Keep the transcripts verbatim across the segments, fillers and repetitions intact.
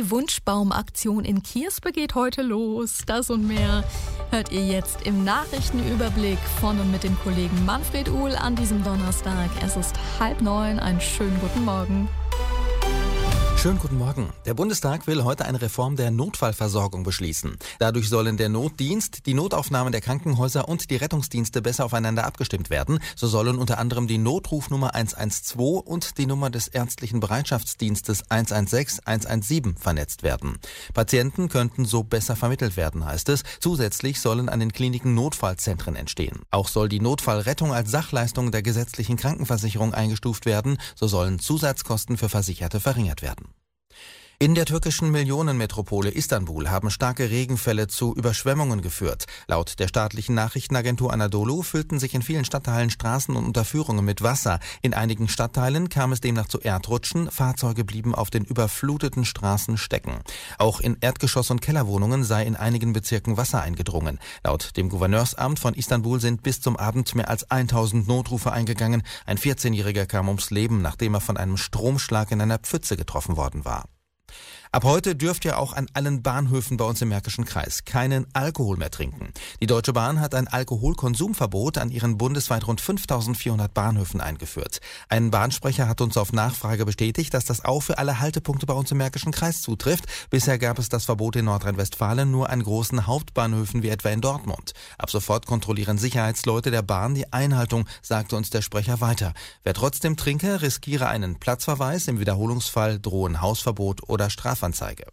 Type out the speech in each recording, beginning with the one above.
Die Wunschbaumaktion in Kierspe geht heute los. Das und mehr hört ihr jetzt im Nachrichtenüberblick von und mit dem Kollegen Manfred Uhl an diesem Donnerstag. Es ist halb neun. Einen schönen guten Morgen. Schönen guten Morgen. Der Bundestag will heute eine Reform der Notfallversorgung beschließen. Dadurch sollen der Notdienst, die Notaufnahmen der Krankenhäuser und die Rettungsdienste besser aufeinander abgestimmt werden. So sollen unter anderem die Notrufnummer eins eins zwei und die Nummer des ärztlichen Bereitschaftsdienstes eins eins sechs, eins eins sieben vernetzt werden. Patienten könnten so besser vermittelt werden, heißt es. Zusätzlich sollen an den Kliniken Notfallzentren entstehen. Auch soll die Notfallrettung als Sachleistung der gesetzlichen Krankenversicherung eingestuft werden. So sollen Zusatzkosten für Versicherte verringert werden. In der türkischen Millionenmetropole Istanbul haben starke Regenfälle zu Überschwemmungen geführt. Laut der staatlichen Nachrichtenagentur Anadolu füllten sich in vielen Stadtteilen Straßen und Unterführungen mit Wasser. In einigen Stadtteilen kam es demnach zu Erdrutschen. Fahrzeuge blieben auf den überfluteten Straßen stecken. Auch in Erdgeschoss- und Kellerwohnungen sei in einigen Bezirken Wasser eingedrungen. Laut dem Gouverneursamt von Istanbul sind bis zum Abend mehr als tausend Notrufe eingegangen. Ein vierzehnjähriger kam ums Leben, nachdem er von einem Stromschlag in einer Pfütze getroffen worden war. Ab heute dürft ihr auch an allen Bahnhöfen bei uns im Märkischen Kreis keinen Alkohol mehr trinken. Die Deutsche Bahn hat ein Alkoholkonsumverbot an ihren bundesweit rund fünftausendvierhundert Bahnhöfen eingeführt. Ein Bahnsprecher hat uns auf Nachfrage bestätigt, dass das auch für alle Haltepunkte bei uns im Märkischen Kreis zutrifft. Bisher gab es das Verbot in Nordrhein-Westfalen nur an großen Hauptbahnhöfen wie etwa in Dortmund. Ab sofort kontrollieren Sicherheitsleute der Bahn die Einhaltung, sagte uns der Sprecher weiter. Wer trotzdem trinke, riskiere einen Platzverweis, im Wiederholungsfall drohen Hausverbot oder Strafanzeige.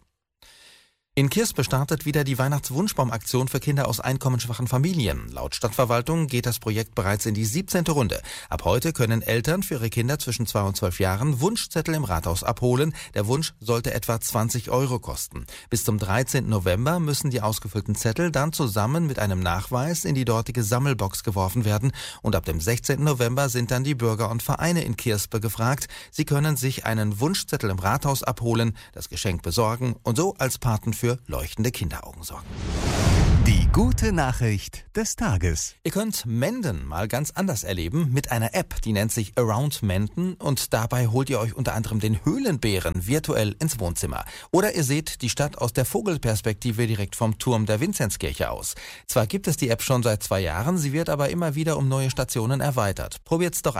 In Kierspe startet wieder die Weihnachtswunschbaumaktion für Kinder aus einkommensschwachen Familien. Laut Stadtverwaltung geht das Projekt bereits in die siebzehnte Runde. Ab heute können Eltern für ihre Kinder zwischen zwei und zwölf Jahren Wunschzettel im Rathaus abholen. Der Wunsch sollte etwa zwanzig Euro kosten. Bis zum dreizehnten November müssen die ausgefüllten Zettel dann zusammen mit einem Nachweis in die dortige Sammelbox geworfen werden. Und ab dem sechzehnten November sind dann die Bürger und Vereine in Kierspe gefragt. Sie können sich einen Wunschzettel im Rathaus abholen, das Geschenk besorgen und so als Paten für leuchtende Kinderaugen sorgen. Die gute Nachricht des Tages. Ihr könnt Menden mal ganz anders erleben mit einer App, die nennt sich Around Menden und dabei holt ihr euch unter anderem den Höhlenbären virtuell ins Wohnzimmer. Oder ihr seht die Stadt aus der Vogelperspektive direkt vom Turm der Vinzenzkirche aus. Zwar gibt es die App schon seit zwei Jahren, sie wird aber immer wieder um neue Stationen erweitert. Probiert's doch